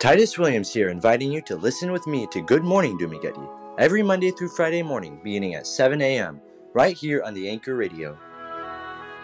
Titus Williams here, inviting you to listen with me to Good Morning Dumageddon every Monday through Friday morning beginning at 7 a.m. right here on the Anchor Radio.